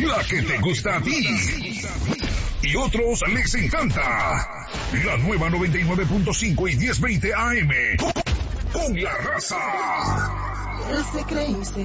la que te gusta a ti. Y otros les encanta. La nueva 99.5 y 1020 AM. Con la raza. Él se cree y se